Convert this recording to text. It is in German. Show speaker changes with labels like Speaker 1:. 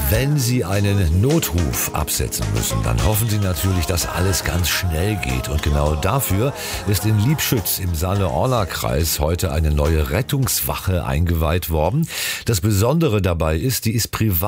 Speaker 1: Wenn Sie einen Notruf absetzen müssen, dann hoffen Sie natürlich, dass alles ganz schnell geht. Und genau dafür ist in Liebschütz im Saale-Orla-Kreis heute eine neue Rettungswache eingeweiht worden. Das Besondere dabei ist, die ist privat